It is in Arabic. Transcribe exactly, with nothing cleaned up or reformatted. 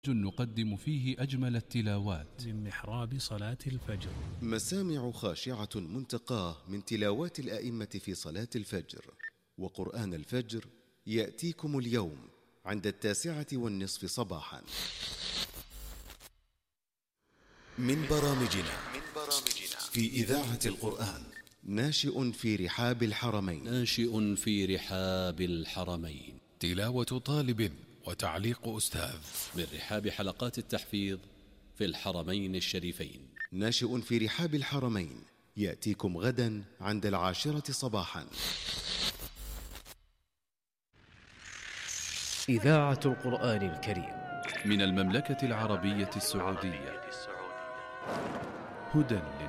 نقدم فيه أجمل التلاوات من محراب صلاة الفجر. مسامع خاشعة منتقاه من تلاوات الأئمة في صلاة الفجر. وقرآن الفجر يأتيكم اليوم عند التاسعة والنصف صباحا. من برامجنا في إذاعة القرآن ناشئ في رحاب الحرمين. ناشئ في رحاب الحرمين. تلاوة طالب وتعليق أستاذ من رحاب حلقات التحفيظ في الحرمين الشريفين. ناشئ في رحاب الحرمين يأتيكم غدا عند العاشرة صباحا. إذاعة القرآن الكريم من المملكة العربية السعودية، هدى